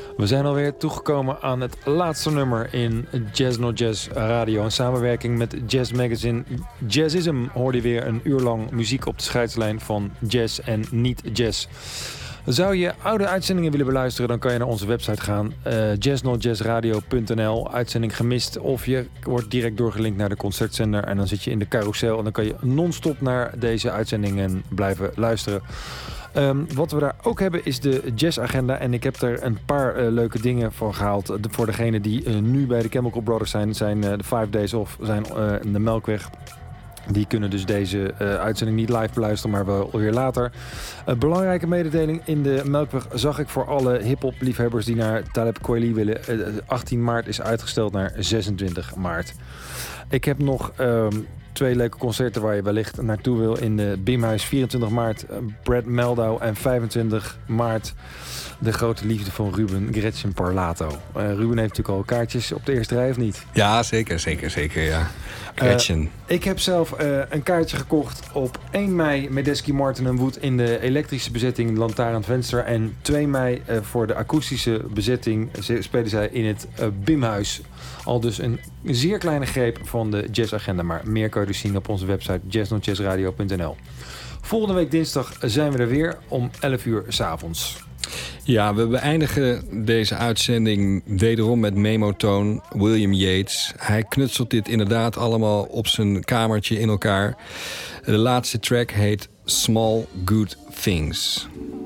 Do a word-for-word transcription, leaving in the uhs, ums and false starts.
We zijn alweer toegekomen aan het laatste nummer in Jazz No Jazz Radio. In samenwerking met Jazz Magazine Jazzism hoorde je weer een uur lang muziek op de scheidslijn van jazz en niet-jazz. Zou je oude uitzendingen willen beluisteren, dan kan je naar onze website gaan. Uh, jazz no jazz radio punt n l. Uitzending gemist. Of je wordt direct doorgelinkt naar de concertzender. En dan zit je in de carousel. En dan kan je non-stop naar deze uitzendingen blijven luisteren. Um, wat we daar ook hebben is de jazzagenda. En ik heb er een paar uh, leuke dingen voor gehaald. De, voor degenen die uh, nu bij de Chemical Brothers zijn. Zijn uh, de Five Days Off, zijn uh, de Melkweg. Die kunnen dus deze uh, uitzending niet live beluisteren, maar wel weer later. Een belangrijke mededeling in de Melkweg zag ik voor alle hiphop liefhebbers die naar Talib Kweli willen. Uh, achttien maart is uitgesteld naar zesentwintig maart. Ik heb nog um, twee leuke concerten waar je wellicht naartoe wil in de Bimhuis. vierentwintig maart uh, Brad Meldau en vijfentwintig maart de grote liefde van Ruben, Gretchen Parlato. Uh, Ruben heeft natuurlijk al kaartjes op de eerste rij, of niet? Ja, zeker, zeker, zeker, ja. Gretchen. Uh, ik heb zelf uh, een kaartje gekocht op één mei Medeski, Martin en Wood in de elektrische bezetting Lantaarn Venster. En twee mei uh, voor de akoestische bezetting spelen zij in het uh, Bimhuis. Al dus een zeer kleine greep van de jazzagenda. Maar meer kan je dus zien op onze website jazz no jazz radio punt n l. Volgende week dinsdag zijn we er weer om elf uur 's avonds. Ja, we beëindigen deze uitzending wederom met memotoon William Yates. Hij knutselt dit inderdaad allemaal op zijn kamertje in elkaar. De laatste track heet Small Good Things.